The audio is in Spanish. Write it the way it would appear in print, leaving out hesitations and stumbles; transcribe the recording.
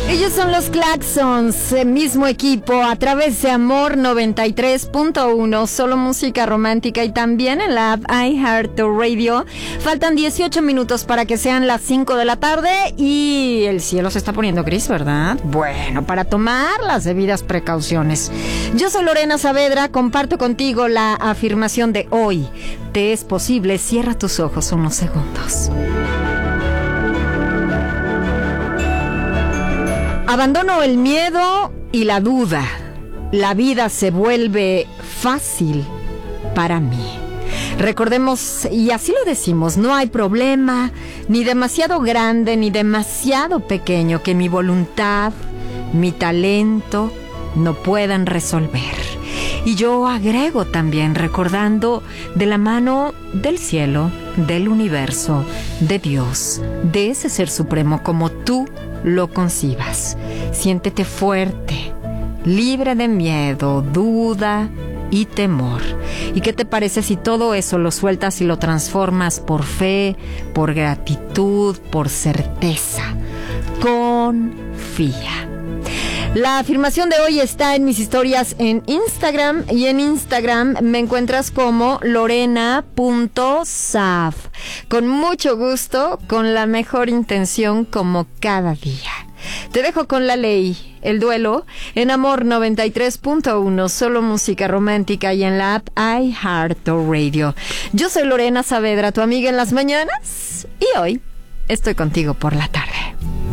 Ellos son los Claxons, el mismo equipo, a través de Amor 93.1, solo música romántica, y también en la app iHeartRadio. Faltan 18 minutos para que sean las 5 de la tarde y el cielo se está poniendo gris, ¿verdad? Bueno, para tomar las debidas precauciones. Yo soy Lorena Saavedra, comparto contigo la afirmación de hoy. Te es posible, cierra tus ojos unos segundos. Abandono el miedo y la duda. La vida se vuelve fácil para mí. Recordemos, y así lo decimos, no hay problema ni demasiado grande ni demasiado pequeño que mi voluntad, mi talento no puedan resolver. Y yo agrego también, recordando de la mano del cielo, del universo, de Dios, de ese ser supremo como tú lo concibas. Siéntete fuerte, libre de miedo, duda y temor. ¿Y qué te parece si todo eso lo sueltas y lo transformas por fe, por gratitud, por certeza? Confía. La afirmación de hoy está en mis historias en Instagram, y en Instagram me encuentras como lorena.sav. Con mucho gusto, con la mejor intención, como cada día. Te dejo con La Ley, El Duelo, en Amor 93.1, solo música romántica, y en la app iHeartRadio. Yo soy Lorena Saavedra, tu amiga en las mañanas, y hoy estoy contigo por la tarde.